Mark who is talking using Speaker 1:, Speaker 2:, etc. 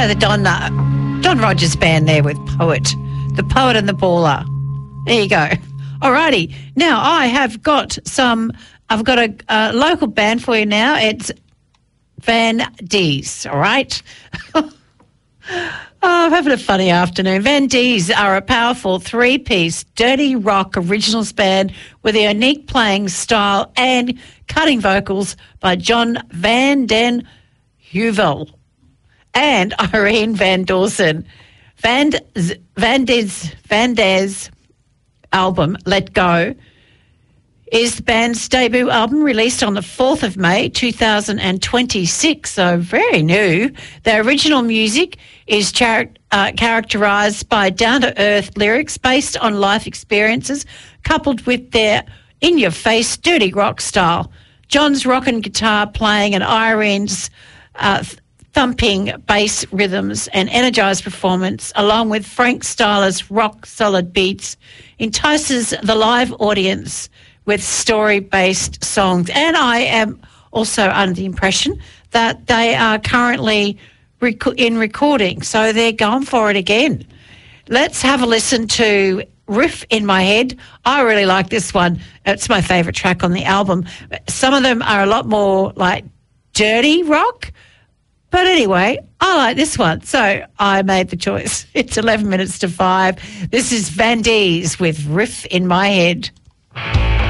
Speaker 1: know the Don Rogers band there with Poet, the Poet and the Baller. There you go. Alrighty. Now I've got a local band for you now. It's Van D's, all right? I'm having a funny afternoon. Van D's are a powerful three-piece dirty rock originals band with a unique playing style and cutting vocals by John Van Den Heuvel and Irene Van Dawson. Van D's album, Let Go, is the band's debut album, released on the 4th of May 2026, so very new. Their original music is characterised by down-to-earth lyrics based on life experiences, coupled with their in-your-face dirty rock style. John's rock and guitar playing and Irene's thumping bass rhythms and energised performance, along with Frank Styler's rock-solid beats, entices the live audience with story-based songs. And I am also under the impression that they are currently in recording, so they're going for it again. Let's have a listen to Riff in My Head. I really like this one. It's my favourite track on the album. Some of them are a lot more like dirty rock, but anyway, I like this one, so I made the choice. It's 11 minutes to 5. This is Van D's with Riff in My Head.